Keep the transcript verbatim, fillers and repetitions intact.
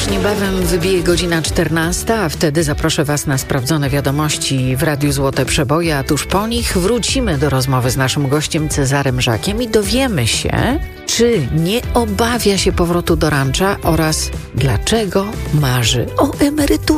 Już niebawem wybije godzina czternasta, a wtedy zaproszę Was na sprawdzone wiadomości w Radiu Złote Przeboje, a tuż po nich wrócimy do rozmowy z naszym gościem Cezarym Żakiem i dowiemy się, czy nie obawia się powrotu do rancza oraz dlaczego marzy o emeryturze.